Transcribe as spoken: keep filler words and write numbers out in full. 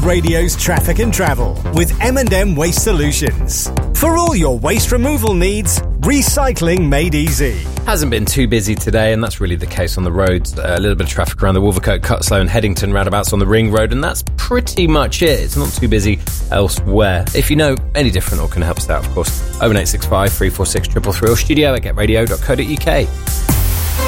Radio's Traffic and Travel with M and M Waste Solutions. For all your waste removal needs, recycling made easy. Hasn't been too busy today, and that's really the case on the roads. Uh, a little bit of traffic around the Wolvercote, Cutslow and Headington roundabouts on the Ring Road, and that's pretty much it. It's not too busy elsewhere. If you know any different or can help us out, of course, oh one eight six five, three four six, three three three or studio at get radio dot co dot uk.